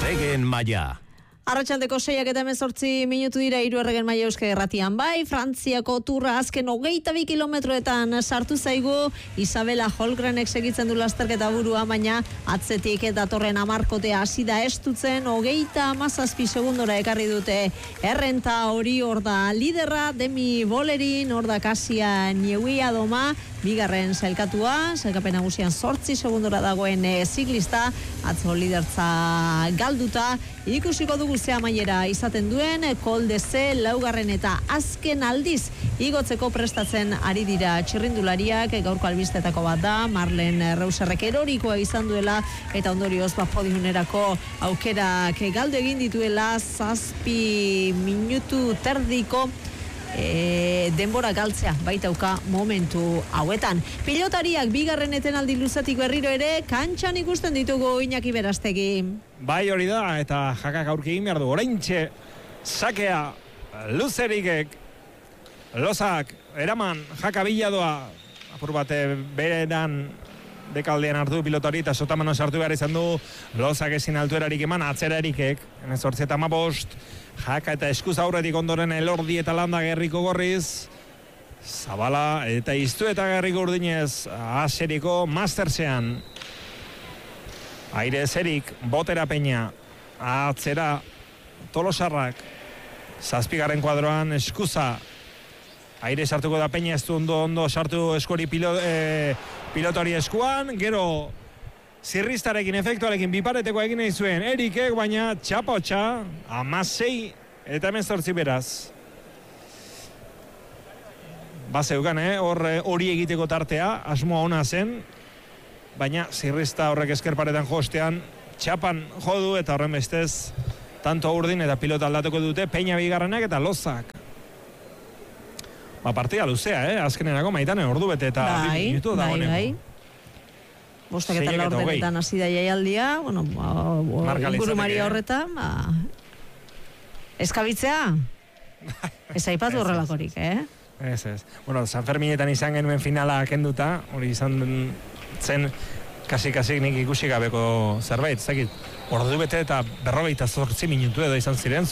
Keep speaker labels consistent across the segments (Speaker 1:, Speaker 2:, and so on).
Speaker 1: Erregen Maila.
Speaker 2: Arratsaldeko 6:18 minutu dira Hiru Erregen Maila Euskal Irratian. Bai, Frantziako turra azken 22 kilometroetan sartu zaigu. Isabela Holgrenek segitzen du lasterketa burua, baina atzetik datorren amarkotea hasi da estutzen 37 segundora ekarri dute. Errenta hori hor da liderra, Demi Bolerin, hor da Kasia Nieguia doma, bigarren sailkatua, sailkapen nagusian 8 segundora dagoen ziklista, atzo lidertza galduta. Ikusiko dugu ze amaiera izaten duen, Col de C laugarren eta azken aldiz igotzeko prestatzen ari dira txirrindulariak. Gaurko albistetako bat da, Marlen Reuserrek erorikoa izan duela eta ondorioz podiumerako aukerak galdu egin dituela 7 minutu terdiko denbora galtzea baitauka momentu hauetan. Pilotariak bigarren etenaldi luzatik berriro ere kantxan ikusten ditugu Iñaki Berastegi.
Speaker 3: Bai, hori da, eta jakak aurki egin behar du. Oraintxe sakea Luzerikek lozak eraman jaka biladoa apur bate bereran dekaldean hartu pilotari eta sotamano sartu behar izan du. Lozak ezin altuerarik eman, atzera erikek 18-15 jaka eta eskuz aurretik ondoren Elordi eta Landa Gerriko gorriz, Zabala eta Iztu eta Gerriko urdinez aseriko Mastersean. Aire ezerik, Botera Peña, atzera Tolosarrak, 7. kuadroan Eskuza, aire sartuko da Peña, ez du ondo sartu eskori pilotori eskuan, gero zirristarekin efektuarekin bipareteko egin nahi zuen Erikek, baina txapotxa 16 eta 18 beraz. Bazeukan, hori egiteko tartea, asmoa ona zen, baina zirrista horrek eskerparetan jostean txapan jodu eta horren bestez tanto urdin eta pilota aldatuko dute Peña bigarrenak eta Lozak. Partida luzea, azkenerako Maitane ordu bete eta minutu da honeko.
Speaker 2: Bai. Bostak eta laurdenetan hasi da jaialdia, inguru maria horretan, eskabitzea? Ez aipatu horrelakorik,
Speaker 3: Ez. San Ferminetan izan genuen finala kenduta, hori izan zen kasik nik ikusi gabeko zerbait, zakit, ordu bete eta 48 minutu edo izan ziren,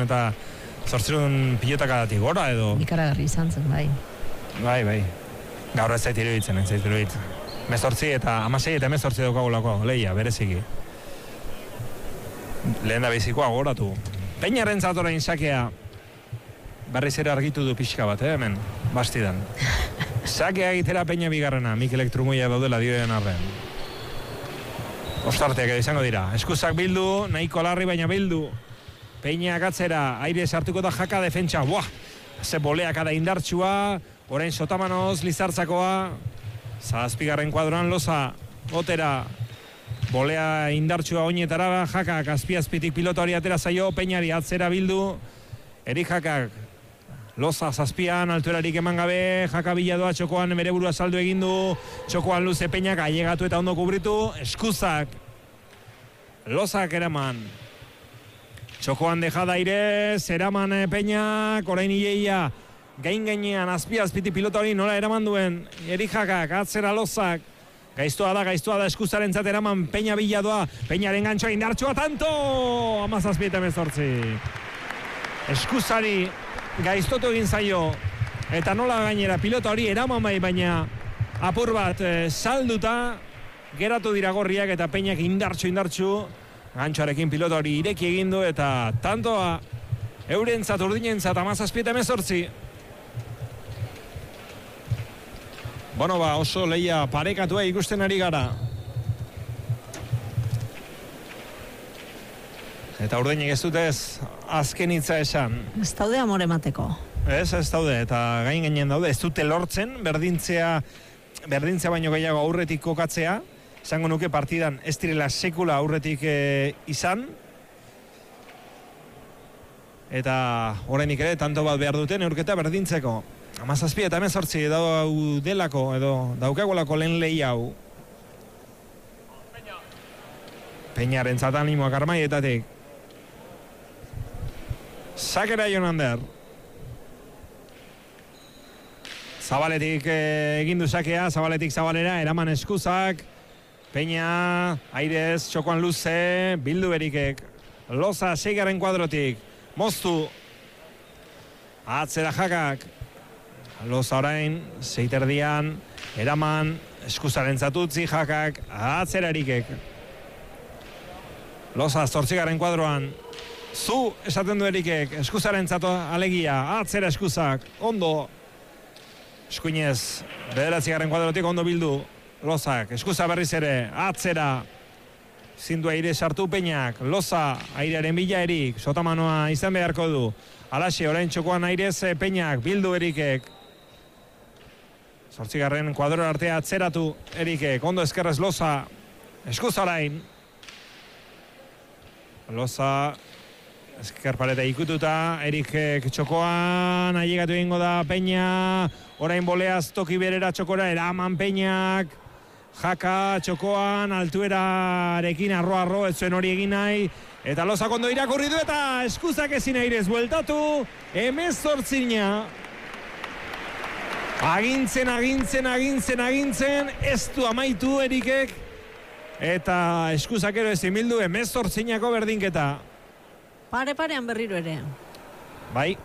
Speaker 3: 8 pilotakatik gora edo.
Speaker 2: Ikaragarri izan zen, bai.
Speaker 3: Bai. Gaur ez zait iruditzen. 18 eta 16 eta 18 daukagulako lehia, bereziki. Lehen da bizikoa goratu. Peñaren zatorain sakea berriz ere argitu du pixka bat, hemen, bastidan. Sakea egitera Peña bigarrena, Mikelek Trumoia daudela dioen arren. Ostarteak edo izango dira. Eskuzak bildu, nahiko larri baina bildu. Peña gatzera, aire sartuko da jaka defentsa. Ze boleak ada indartsua, orain sotamanoz Lizartzakoa, 7. kuadroan Loza, Botera, bolea indartsua oinetara, jakak azpiazpitik pilotori atera zaio, Peñari atzera bildu, Eri jakak, Loza 7, altuerarik eman gabe, jaka biladoa txokoan bere burua saldu egindu, txokoan luze Peñak ailegatu eta ondo kubritu, Eskuzak, Lozak eraman, txokoan dejada aire, zeraman Peñak, orain ileia, gain-gainean azpiazpiti pilotori nola eraman duen, Eri jakak, atzera Lozak, gaiztoa da Eskuzaren eraman Peña biladoa, Peñaren gantxoa indartsua tanto, 17 eta 18. Eskuzari gaiztotu egin zaio, eta nola gainera pilota hori eraman bai, baina apur bat salduta, geratu dira gorriak eta Peñak indartsu, gantxoarekin pilota hori ireki egindu eta tantoa eurentzat urdinentzat 17 eta 18. Oso lehia parekatua ikusten ari gara. Eta urdinek ez dutez azken hitza esan.
Speaker 2: Ez daude amore mateko.
Speaker 3: Ez daude, eta gainen daude. Ez dute lortzen, berdintzea baino gehiago aurretik kokatzea. Esango nuke partidan ez direla sekula aurretik izan. Eta oraindik ere, tanto bat behar duten neurketa berdintzeko. 17 eta 18 daudelako edo daukagolako lehen lehi hau. Peñaren zatanimoak armaietatik. Sakera Jonander. Zabaletik egindu sakea, Zabaletik Zabalera, eraman Eskuzak. Peña, airez, txokoan luze, bildu berikek. Loza 6. kuadrotik. Moztu. Atzera Jakak. Loza orain, 6 eraman, eskuzaren zatutzi Jakak, atzera Erikek. Loza 8. kuadroan. Zu, esaten du Erikek, eskuzaren zato alegia, atzera eskuzak, ondo. Eskuinez, 9. kuadrotik ondo bildu. Lozak, eskuza berriz ere, atzera. Zindu aire sartu Peñak, Loza, airearen bila Erik, sotamanoa izan beharko du. Alaxe, orain txokoan airez Peñak, bildu Erikek. 8. kuadro artea atzeratu Erikek, ondo eskerrez Loza, eskuz orain. Loza, esker pareta ikututa, Erikek txokoan, ailegatu egingo da Peña, orain boleaz toki berera txokora, eraman Peñak, Jaka txokoan, altuerarekin arro, ez zuen hori egin nahi, eta Loza kondo irakurri du eta eskuzak ezin airez bueltatu, 18. Agintzen, ez du amaitu Erikek, eta eskuzakero ezin bildu 18. berdinketa.
Speaker 2: Pare-parean berriro ere.
Speaker 3: Bai.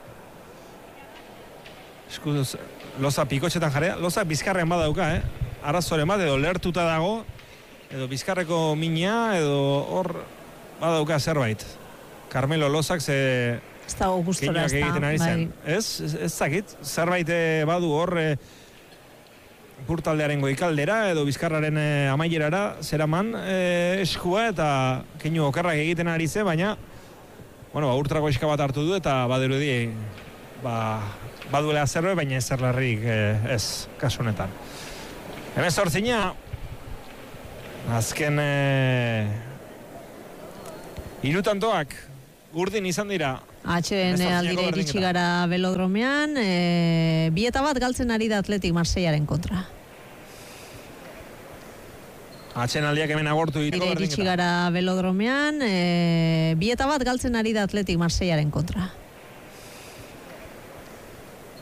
Speaker 3: Eskuz, Loza pikotxetan jarea, Loza bizkarrean badauka, Arazoren bat, edo lertuta dago, edo bizkarreko mina, edo hor badauka zerbait. Carmelo Lozak ze...
Speaker 2: Ez dago gustora, ez da.
Speaker 3: Bai. Ez zakit, zerbait badu hor purtaldearen goikaldera, edo bizkarraren amaierara, zeraman eskua, eta keinu okerrak egiten ari ze, baina urtrako eska bat hartu du, eta badirudi baduela zerbait, baina ez zerlarrik ez, kasu honetan. 18. Azken irutantoak urdin izan dira.
Speaker 2: Atxeden aldire iritsi gara velodromean, 2-1 galtzen ari da Atletik Marsellaren kontra.
Speaker 3: Atxeden aldiak hemen agortu iriko
Speaker 2: iritsi gara velodromean, 2-1 galtzen ari da Atletik Marsellaren kontra.